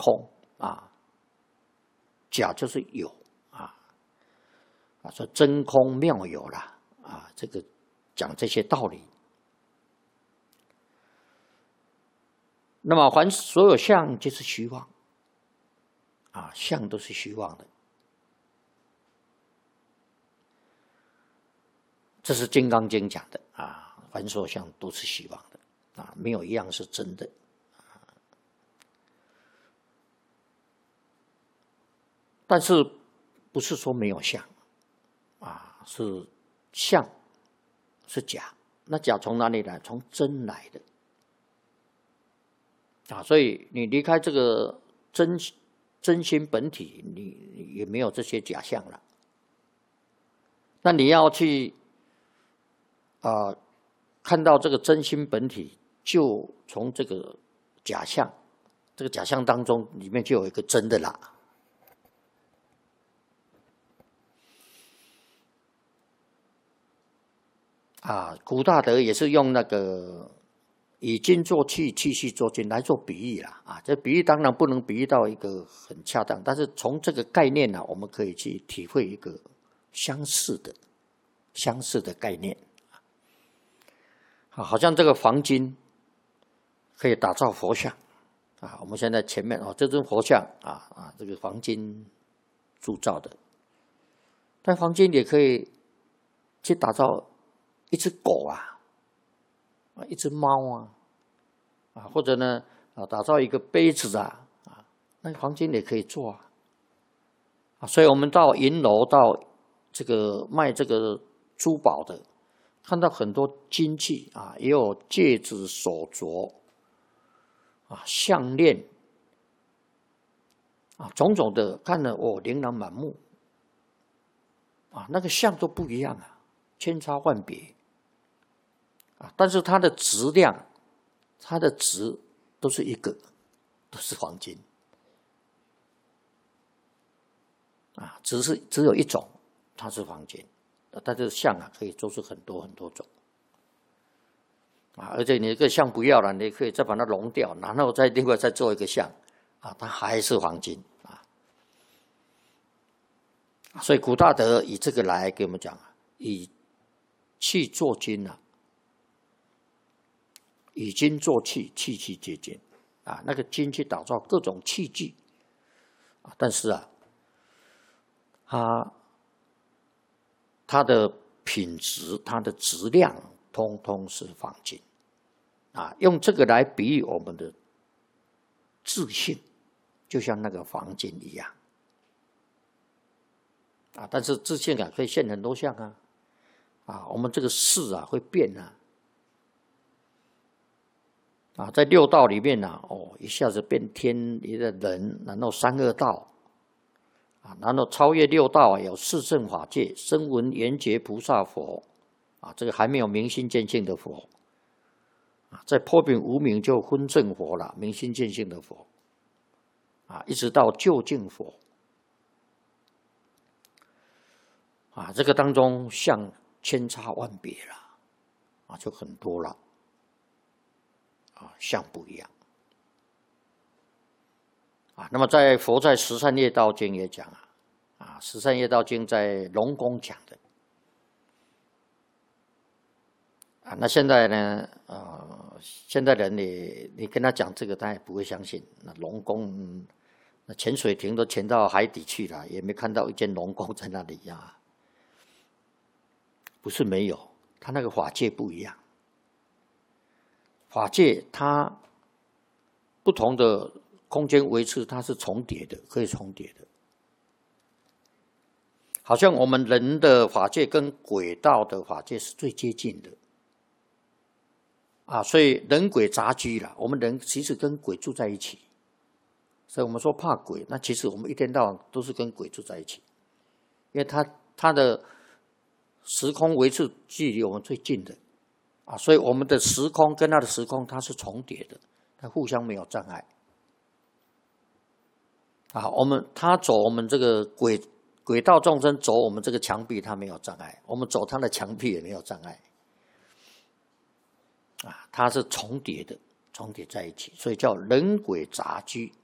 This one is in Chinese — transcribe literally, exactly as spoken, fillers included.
空啊，假就是有啊，啊说真空妙有啦啊，这个讲这些道理。那么凡所有相就是虚妄啊，相都是虚妄的。这是《金刚经》讲的啊，凡所有相都是虚妄的啊，没有一样是真的。但是不是说没有相啊？是相是假，那假从哪里来？从真来的啊！所以你离开这个真真心本体，你也没有这些假象了。那你要去啊、呃，看到这个真心本体，就从这个假象，这个假象当中里面就有一个真的啦。啊，古大德也是用那个以金做器，器器做金来做比喻啦。啊，这比喻当然不能比喻到一个很恰当，但是从这个概念呢、啊，我们可以去体会一个相似的、相似的概念。啊，好像这个黄金可以打造佛像啊。我们现在前面哦，这尊佛像啊啊，这个黄金铸造的，但黄金也可以去打造一只狗啊，啊，一只猫啊，啊，或者呢，啊，打造一个杯子啊，啊，那黄金也可以做啊，啊，所以我们到银楼，到这个卖这个珠宝的，看到很多金器啊，也有戒指、手镯啊、项链啊，种种的，看了哦，琳琅满目啊，那个像都不一样啊，千差万别。但是它的质量，它的值都是一个，都是黄金啊，只是只有一种，它是黄金，但是像啊可以做出很多很多种啊，而且你这个像不要了，你可以再把它熔掉，然后再另外再做一个像啊，它还是黄金啊。所以古大德以这个来给我们讲，以器做金啊。以金做器，器器皆金啊，那个金去打造各种器具啊，但是啊，它它的品质、它的质量，通通是黄金啊。用这个来比喻我们的自信，就像那个黄金一样啊。但是自信啊，可以现很多相啊啊，我们这个事啊会变啊。啊，在六道里面呢、啊，哦，一下子变天一个人，然后三恶道，啊，然后超越六道，有四正法界，声闻缘觉菩萨佛，啊，这个还没有明心见性的佛，啊，在破饼无明就分正佛了，明心见性的佛，啊，一直到究竟佛，啊，这个当中相千差万别了，啊，就很多了。啊，相不一样啊。那么在佛在十善业道经也讲啊，啊，十善业道经在龙宫讲的啊。那现在呢，呃，现在人你你跟他讲这个，他也不会相信。那龙宫，那潜水艇都潜到海底去了，也没看到一间龙宫在那里呀、啊。不是没有，他那个法界不一样。法界它不同的空间维持，它是重叠的，可以重叠的。好像我们人的法界跟鬼道的法界是最接近的啊，所以人鬼杂居了。我们人其实跟鬼住在一起，所以我们说怕鬼，那其实我们一天到晚都是跟鬼住在一起，因为它它的时空维持距离我们最近的。啊，所以我们的时空跟它的时空它是重叠的，它互相没有障碍。啊，我们他走我们这个轨轨道众生走我们这个墙壁，它没有障碍；我们走它的墙壁也没有障碍。啊，它是重叠的，重叠在一起，所以叫人鬼杂居。